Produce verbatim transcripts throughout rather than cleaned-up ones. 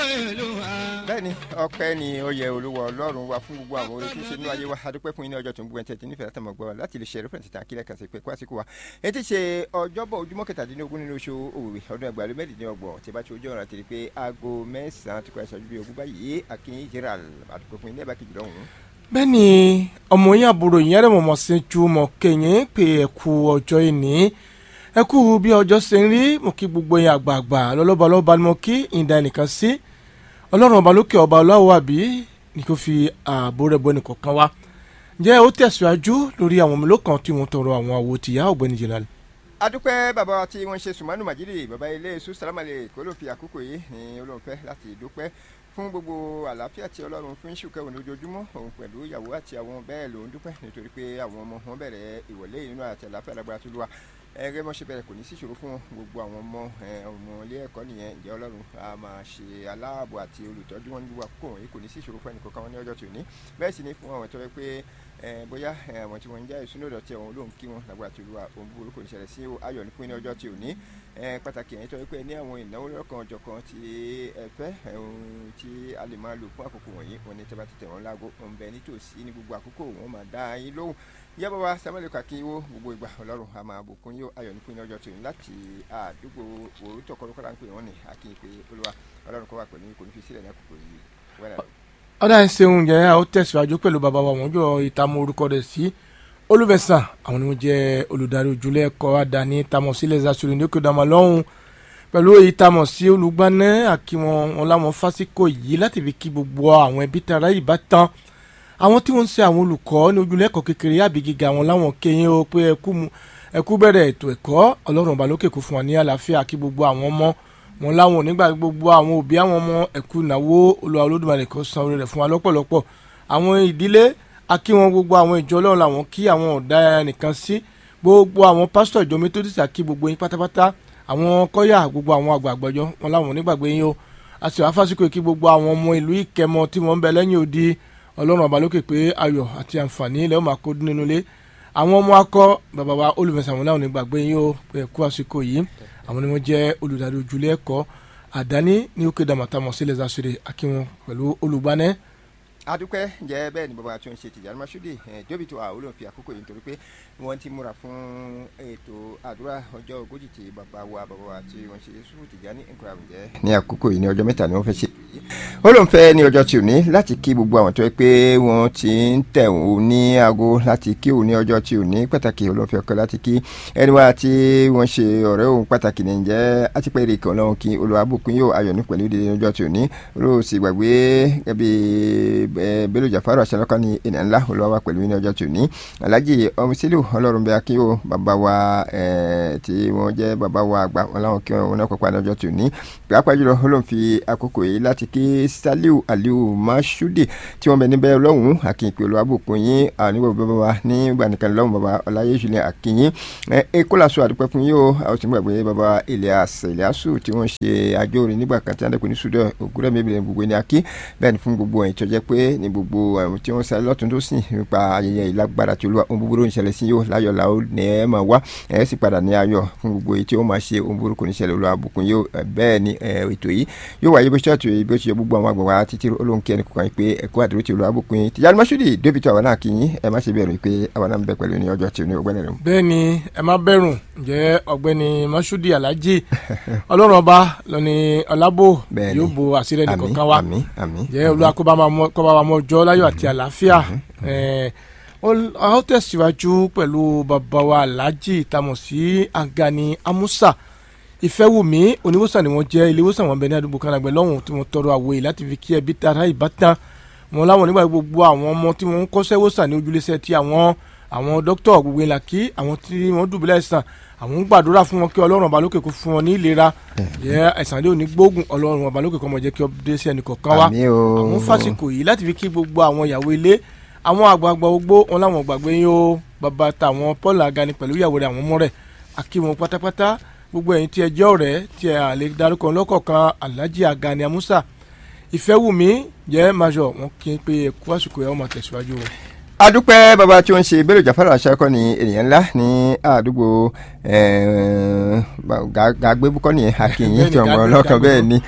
bẹ́ẹ̀ni ọpẹ́ ni ó yẹ Olúwa Ọlọ́run wa fún gbogbo àwọn orin tí ń ṣe nínú ayé wa adúpẹ́ fún yín ní ọjọ́ tó ń gbọ́ ẹ̀ńtẹ́ tí nífẹ̀ẹ́ látàmọ̀ gbọ́ láti lè ṣe rẹ́fẹ̀rẹ̀ǹtì tàn kílẹ̀ kan sí pé kó àsìkò wa etí ṣe ọjọ́bọ̀ ojúmọ́ kẹtàdínlógún nínú oṣù Òwìwí ọdún ẹgbàá mẹ́rìndínlọ́gbọ̀n tí bá ti ojú ọ̀run àti rí pé aago mẹ́sàn-án ti kọ́ ẹ̀ṣọ́ ju bí ogún báyìí akin Gerald adúpẹ́ fún yín lẹ́ẹ̀bá kejì lọ́hùn-ún. bẹ́ẹ̀ni ọmọ yín àbúrò yín ẹ̀rẹ̀ mọ̀mọ́ sí ju mọ̀ kẹ́yìn pé ẹ̀kú ọjọ́ ìní ẹ̀kú bí ọjọ́ ṣe ń rí mo kí gbogbo yín àgbààgbà lọ́lọ́ba lọ́ba ni mo kí ìdá ẹnìkan sí ọlọ́run ọba lókè ọba ọlọ́wọ́ àbí ni kò fi ààbò rẹ̀ bọ́ ẹnìkọ̀ọ̀kan wá jẹ́ ó tẹ̀síwájú lórí àwọn mélòó kan tí wọ́n tọrọ àwọn àwo tìyá ọ̀gbẹ́ni Gerald. adúpẹ́ bàbá tí wọ́n ṣe sùmánù màjídì bàbá ilé èso sàlámàlẹ̀ kó ló fi àkókò yìí ní olóńfẹ́ láti dúpẹ́ fún gbogbo àlàáfíà tí ọlọ́run fún ṣùkẹ́wọ̀n lójoojúmọ́ òun pẹ̀lú ìyàwó àti àwọn bẹ́ẹ̀ ló ń dúpẹ́ nítorí pé àwọn ọmọ wọn bẹ̀rẹ̀ ìwọlé nínú àti àlàáfíà lágbára tó lù wá ẹgbẹ́ mọ́ ṣe bẹ̀rẹ̀ kò ní sí ìṣòro fún gbogbo àwọn ọmọ ọmọ ilé ẹ̀kọ́ nìyẹn ìjẹ́ ọlọ́run a máa ṣe aláàbò àti olùtọ́jú wọn ní gbogbo àkókò wọ̀nyí kò ní sí ìṣòro fún ẹnì kọ̀ọ̀kan wọn ní ọjọ́ tí ò ní bẹ́ẹ̀ sì ni fún àwọn tó yẹ pé bóyá àwọn tí wọ́n ń já ìṣúná ìdọ̀tí àwọn olóhùn kí wọn lágbára tó lù wá òun burú kò ní ṣẹlẹ̀ sí ayọ̀ ní fún ní ọjọ́ tí ò ní pàtàkì ẹ̀yìn tó yẹ pé ní àwọn ìnáwó lọ́kàn ọ̀jọ̀kan tí ẹ fẹ́ tí a lè máa lò fún àkókò wọ̀nyí wọn ní tẹ́bà ti tẹ̀ wọ́n láago òun bẹ nítòsí ní gbogbo àkókò wọn máa dá yín lóhùn yá bàbá Samuel Kakiwo gbogbo ìgbà ọlọ́run a máa bùkún yóò ayọ̀ ní fún ní ọjọ́ tó ní láti àdúgbò òrùtọ̀ kọ́lọ́kọ́lá ń pè wọ́n ní akin pé olúwa ọlọ́run kọ́ wà pẹ̀lú kò ní fi sílẹ̀ ní àkókò yìí wẹ́rẹ́. ọ̀dà ìṣeun jẹ́ ó tẹ̀síwájú pẹ̀lú bàbá wa wọ́n jọ ìtààmú orúkọ rẹ̀ sí olùfẹ̀sán àwọn ni wọ́n jẹ́ olùdarí ojúlé ẹ̀kọ́ àdáni tamọ̀ sílẹ̀ zasoro ní òkè dàmọ́ lọ́hùn pẹ̀lú èyí tamọ̀ sí olùgbànẹ́ àkíwọn wọn láwọn fásikò yìí láti fi kí gbogbo àwọn ẹbí tara ìbátan àwọn tí wọ́n ń ṣe àwọn olùkọ́ ní ojúlé ẹ̀kọ́ kékeré àbí gíga àwọn láwọn kéyìn ó pé ẹkú bẹ̀rẹ̀ ètò ẹ̀kọ́ ọlọ́run ọba lókè kó fún wa ní àlàáfíà kí gbogbo àwọn ọmọ wọn láwọn onígbà gbogbo àwọn òbí àwọn ọmọ ẹ̀kú ìnáwó Olúwa Olódùmarè kó san orí rẹ̀ fún wa lọ́pọ̀lọpọ̀ àwọn ìdílé akí wọn gbogbo àwọn ìjọ ọlọ́run làwọn kí àwọn ọ̀dà nìkan sí gbogbo àwọn pásítọ̀ ìjọ Methodist kí gbogbo yín pátápátá àwọn kọ́yà gbogbo àwọn àgbààgbọ́jọ wọn láwọn onígbàgbé yín o àti àfàsìkò kí gbogbo àwọn ọmọ ìlú Ìkẹmọ tí wọ́n ń bẹ lẹ́yìn odi ọlọ́run ọba lókè pé ayọ̀ àti àǹfààní ilẹ̀ ó máa kó nínú ilé àwọn ọmọ akọ bàbá wa olùfẹsẹ̀ àwọn láwọn onígbàgbé yín o pé kú àsìkò yìí àwọn ni wọ́n jẹ́ olùdarí ojúlé ẹ̀kọ́ àdáni ní òkè dàmàtàmọ̀ sílẹ̀ zasore akínwọn pẹ̀lú olùgbànẹ́. adúpẹ́ jẹ́ bẹ́ẹ̀ ni bàbá tí wọ́n ń ṣe Tìjàní Mashood jóbi tó àwọn olóhùn fi àkókò yìí nítorí pé wọ́n ti múra fún ètò àdúrà ọjọ́ ogójì tí bàbá wa bàbá wa tí wọ́n ṣe Yusuf Tìjàní nkura jẹ́ ní àkókò yìí ní ọjọ́ mẹ́ta ni wọ́n fẹ́ ṣe olóhùn fẹ́ ní ọjọ́ tí ò ní láti kí gbogbo àwọn tó yẹ pé wọ́n ti ń tẹ̀ ò ní aago láti kí òun ní ọjọ́ tí ò ní pàtàkì olóhùn fẹ́ ọkọ láti kí ẹni wa tí wọ́n ṣe ọ̀rẹ́ òun pàtàkì ní jẹ́ àtìpẹ́ èrè kan lọ́wọ́ kí olùwàbùkún yóò ayọ̀ ní pẹ̀lú ìdílé ọjọ́ tí ò ní olóhùn sì gbàgbé ẹbí Bello Jafaru aṣálọ́kọ́ ní ènìyàn ńlá olùwàwà pẹ̀lú ní ọjọ́ tí ò ní Alhaji Ọmọsílù ọlọ́run bẹ́ẹ̀ kí ó bàbá wa tí wọ́n jẹ́ bàbá wa àgbà wọn láwọn kí wọn náà kópa ní ọjọ́ tí ò ní pàápàá jùlọ olóhùn fi àkókò yìí láti kí Saliu Aliu Mashood tí wọ́n bẹ níbẹ̀ lọ́hùn àkìyìn olùwàbùkún yín nígbà bàbá wa nígbà nìkan lọ́hùn bàbá ọláyé ìṣúlẹ̀ àkìyìn ekolaso àdúpẹ́ fún yín o àwọn tí wọ́n gbàgbé bàbá Elias Eliasu tí wọ́n ṣe àjọ orin nígbà kan tí wọ́n dẹ́kun ní Sudan ògúnrẹ́ mẹ́bìrì gbogbo ní akí bẹ́ẹ̀ ni fún gbogbo ẹ̀yìn tó jẹ́ pé ní gbogbo àwọn tí wọ́n sáré lọ́tún tó sìn nípa ayẹyẹ ìlágbára tí olúwa ohun búburú ń ṣẹlẹ̀ sí yóò láyọ̀ làó ní ẹ máa wá ẹ sì padà ní ayọ̀ fún gbogbo èyí tí ó máa ṣe ohun búburú kò ní ṣẹlẹ̀ olúwa bùkún yóò bẹ́ẹ̀ ni ètò yìí yóò wáyé bó ṣe tó bí ó ṣe gbogbo àwọn àgbàwá títí olóhùn kí ẹnì kọ̀ọ̀kan yìí pé ẹ̀kọ́ àdúró tí olúwa bùkún yín Tìjàní Mashood débi tó àwọn náà kí yín ẹ má ṣe bẹ̀rù pé àwọn náà ń bẹ pẹ̀lú ní ọjọ́ tí ó ní ọgbẹ́ni rẹ̀. bẹ́ẹ̀ ni ẹ má bẹ̀rù ǹjẹ́ ọ̀gbẹ́ni Mashood Alhaji ọlọ́run ọba lọ́ni ọlábò yóò bo àṣírí ẹnì kọ̀ọ̀kan wa ǹjẹ́ olúwa kó bá wa mọ ọjọ́ láyọ̀ àti àlàáfíà ó tẹ̀síwájú pẹ̀lú bàbá wa Alhaji tamọ̀ sí Agani Amusa Ìfẹ́wùmí oníwòsàn ni wọ́n jẹ́ ilé ìwòsàn wọn bẹ ní àdúgbò Kanagbẹ́ lọ́hùn tí wọ́n tọrọ àwòye láti fi kí ẹbí tara ìbátan wọn láwọn nígbà gbogbo àwọn ọmọ tí wọ́n ń kọ́ṣẹ́ ìwòsàn ní ojúlẹ̀ṣẹ̀ tí àwọn àwọn dókítà gbogbo ìlà kí àwọn tí wọ́n dùbúlẹ̀ àìsàn àwọn ń gbàdúrà fún wọn kí ọlọ́run ọba lókè kó fún wọn ní ìlera yẹ àìsàn lé òní gbógun ọlọ́run ọba lókè kó mọ̀ jẹ́ kí ọ dé sí ẹnì kọ̀ọ̀kan wa àwọn fásitì yìí láti fi kí gbogbo àwọn ìyàwó ilé àwọn àgbààgbà ogbó wọn láwọn gbàgbé yín o bàbá tàwọn Paul Agani pẹ̀lú ìyàwó rẹ̀ àwọn ọmọ rẹ̀ àkí wọn pátápátá gbogbo ẹ̀yin tí ẹ jẹ́ ọ̀rẹ́ tí ẹ àlè darúkọ lọ́kọ̀ọ̀kan Alhaji Agani Amusa Ìfẹ́wùmí jẹ́ major wọn kí n pé ẹ̀kú àsìkò ẹ̀ ọ́ máa tẹ̀síwájú o. adúpẹ́ bàbá tí wọ́n ń ṣe Bello Jafaru aṣáákọ́ ni ènìyàn ńlá ní àdúgbò gàgbébùkọ́ ní akínyìn tí ọmọ ọlọ́kan bẹ́ẹ̀ ni.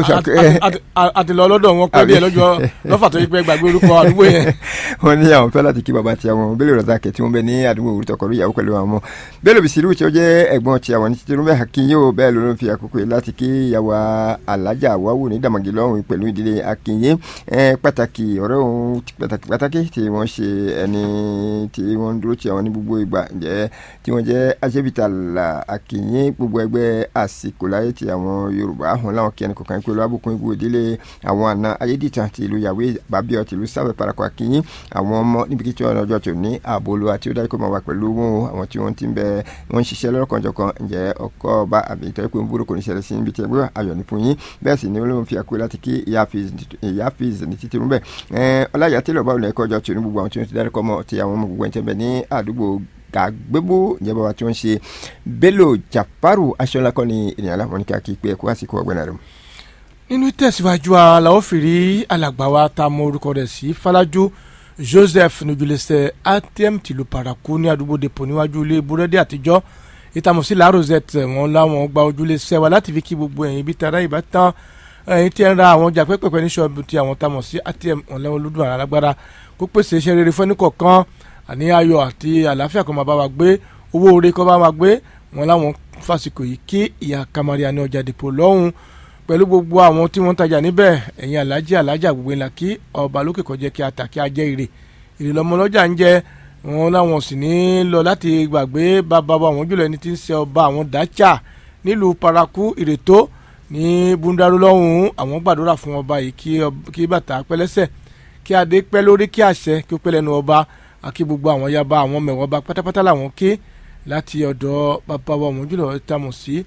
àti lọ lọ́dọ̀ wọn pé díẹ̀ lọ́jọ́ lọ́fà tó yí pé gbàgbé orúkọ àdúgbò yẹn. wọ́n ní àwọn fẹ́ láti kí bàbá tí àwọn Bello Razak tí wọ́n bẹ ní àdúgbò Orítọ̀kọ̀rọ̀ ìyàwó pẹ̀lú àwọn ọmọ Bello Bisiru tí ó jẹ́ ẹ̀gbọ́n tí àwọn ní títí rúbẹ́ akínyìn ó bẹ́ẹ̀ ló ń fi àkókò yìí láti kí ìyàwó alájà wáwù ní Dàmàgì lọ́hùn pẹ̀lú ìdílé akínyìn pàtàkì ọ̀rẹ́ òun pàtàkì pàtàkì tí wọ́n ṣe ẹni tí wọ́n dúró tí àwọn ní gbogbo ìgbà jẹ́ tí wọ́n jẹ́ ajẹ́bìtà akínyìn gbogbo ẹgbẹ́ àsìkò láyé tí àwọn Yorùbá àwọn láwọn kí ẹnì kọ̀ọ̀kan pẹ̀lú abùkún ìgbò ìdílé àwọn àna ayédìtàn ti ìlú Yàwé Bàbíọ̀ ti ìlú Sáwẹ̀ Parakọ̀ akínyìn àwọn ọmọ níbi kí tí wọ́n lọ́jọ́ tó ní àbolo àti ó dájú kó máa wà pẹ̀lú wọn àwọn tí wọ́n ti ń bẹ wọ́n ń ṣiṣẹ́ lọ́kànjọ̀kan ǹjẹ́ ọkọ̀ ọba àbí ìtọ́jú pé ń búrò kò ní ṣẹlẹ̀ sí ibi tí ẹgbẹ́ ayọ̀ ní fún yín bẹ́ẹ̀ sì ni olóhùn fi àkóyè láti kí ìyá Hafiz ní títí rúbẹ̀ ọláyà tí lọ́ba òun ẹ̀kọ́ ọjọ́ tó ní gbogbo àwọn tí wọ́n ti dárúkọ mọ́ ti àwọn ọmọ gbogbo ẹ̀ ń tẹ́bẹ̀ ní àdúgbò Gàgbébú ìjọba wa tí wọ́n ṣe Bello Jafaru aṣọ́lákọ́ ni ènìyàn aláwọ̀ ní káàkiri pé ẹ̀kọ́ àsìkò ọgbẹ́nà rẹ̀. nínú ìtẹ̀síwájú aláwọ̀ fìrí alàgbà wa ta mọ orúkọ rẹ̀ sí Falaju Joseph nujulẹsẹ atm tìlú Paraku ní àdúgbò depo níwájú ilé búrẹ́dì àtijọ́ ìtàmọ̀sí La Rosette wọn láwọn gba ojúlé sẹ́wà láti fi kí gbogbo ẹ̀yin ibi tara ìbátan ẹ̀yin tí ń ra àwọn ọjà pẹ́pẹ́pẹ́ ní ṣọ́ọ̀bù tí àwọn tamọ̀sí atm wọn lẹ́wọ̀n lódùn alágbára kó pèsè iṣẹ́ rere fún ẹnìkọ̀ọ̀kan àní ayọ̀ àti àlàáfíà kan máa bá wa gbé owó oore kan bá wa gbé wọn láwọn fásikò yìí kí ìyá Kamaria ní ọjà depo lọ́hùn pẹ̀lú gbogbo àwọn tí wọ́n ń tajà níbẹ̀ ẹ̀yin alájà alájà gbogbo ńlá kí ọba lókè kó jẹ́ kí a tà kí a jẹ́ ire ire lọ́mọ lọ́jà ń jẹ́ wọn láwọn sì ní lọ láti gbàgbé bàbá àwọn jùlọ ẹni tí ń ṣe ọba àwọn Dacha nílùú Paraku ìrètò ní Búndàrú lọ́hùn àwọn gbàdúrà fún ọba yìí kí bàtà pẹ́lẹ́sẹ̀ kí adé pẹ́ lórí kí àṣẹ kí ó pẹ́ lẹ́nu ọba àkí gbogbo àwọn yaba àwọn mẹ̀wọ́ ọba pátápátá làwọn ké láti ọ̀dọ̀ bàbá àwọn jùlọ tamọ̀ sí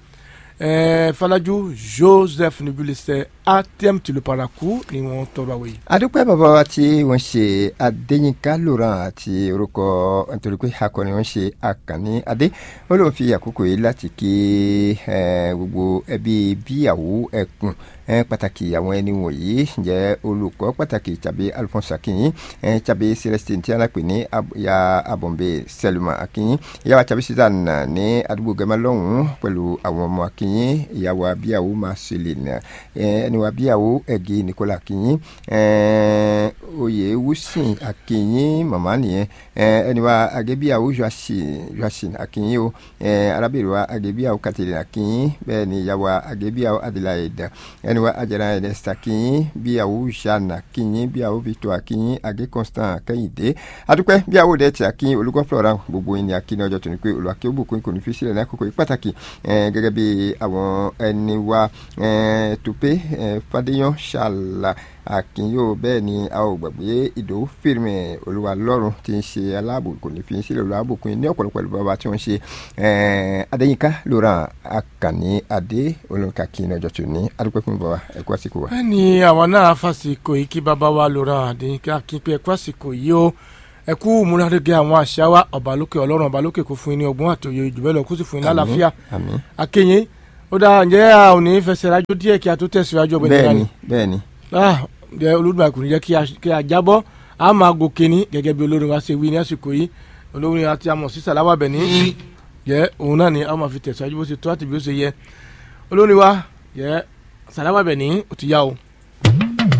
Eh, Falaju Joseph nujulẹsẹ atm tìlú Paraku ni wọ́n tọrọ àwẹ̀ yìí. adúpẹ́ bàbá wa tí wọ́n ṣe Adéyínká Laurent àti orúkọ nítorí pé akọni wọ́n ṣe Àkànní Adé wọ́n lòun fi àkókò yìí láti kí gbogbo ẹbí bíyàwó ẹkùn pàtàkì àwọn ẹni wọ̀nyí jẹ́ olùkọ́ pàtàkì tàbí Alphonse Akinyin tàbí Celestine tí alápè ní ya Abọ̀nbẹ Selma Akinyin ìyàwó tàbí Susan ní àdúgbò Gẹ́mà lọ́hùn-ún pẹ̀lú àwọn ọmọ Akinyin ìyàwó abíyàwó Marceline ẹni wa bíyàwó Ẹ̀gẹ́ Nicola Akinyin oyè Wúsìn Akinyin màmá nìyẹn ẹni wa agẹ́bíyàwó Joachim Akinyin o arábìnrin wa agẹ́bíyàwó Catherine Akinyin bẹ́ẹ̀ ni ìyàwó agẹ́bíyàwó Adelaide ẹni wa ajara Ernest Akinyin bíyàwó Jeanne Akinyin bíyàwó Victor Akinyin agẹ́ Constant Kẹ́hìndé adúpẹ́ bíyàwó Dẹ́tì Akinyin olùkọ́ Florent gbogbo ẹni Akinyin ọjọ́ tó ní pé olùwàkẹ́ òbòkun kò ní fi sílẹ̀ ní àkókò yìí pàtàkì gẹ́gẹ́ bí àwọn ẹni wa Tupé Fadéyàn Ṣàlà Akinyo bẹ́ẹ̀ ni a ò gbàgbé Ìdòwú Fírímì Olúwa lọ́run tí ń ṣe aláàbò kò ní fi sílẹ̀ olùwàbòkun ní ọ̀pọ̀lọpọ̀ ìlú bàbá tí wọ́n ṣe Adéyínká Laurent Àkànní Adé olùkàkí ní ọjọ́ tó ní adúpẹ́ fún bàbá ẹ̀kọ́ àsìkò wa. ẹni àwọn náà fásikò yìí kí bàbá wa Laurent Adéyínká kí pé ẹ̀kọ́ àsìkò yìí ó ẹkú múnadégé àwọn àṣà wa ọba lókè Ọlọ́run ọba lókè kó fún yín ní ọgbọ́n àtòyè jù bẹ́ẹ̀ lọ kó sì fún yín lálàáfíà akínyìn ó dáa ǹjẹ́ a ò ní fẹsẹ̀ rájò díẹ̀ kí a tó tẹ̀síwájú ọ̀gbìn nígbà ni. bẹ́ẹ̀ni ǹjẹ́ olùdókòwò kò ní jẹ́ kí a jábọ́ a máa gòkè ní gẹ́gẹ́ bí olórin wa ṣe wí ní àsìkò yìí olórin àti àmọ̀ sí Sàláwà Bẹ̀ní jẹ́ òun náà ni a máa fi tẹ̀síwájú bó ṣe tó àti bí ó ṣe yẹ olórin wa jẹ́ Sàláwà Bẹ̀ní ó ti yá o.